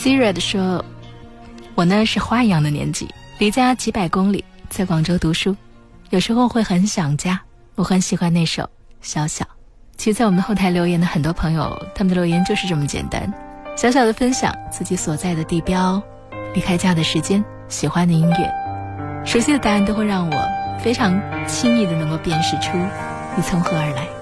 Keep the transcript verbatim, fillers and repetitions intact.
Siri 说，我呢是花一样的年纪，离家几百公里，在广州读书，有时候会很想家。我很喜欢那首小小。其实在我们的后台留言的很多朋友，他们的留言就是这么简单，小小的分享自己所在的地标，离开家的时间，喜欢的音乐，熟悉的答案都会让我非常轻易的能够辨识出你从何而来。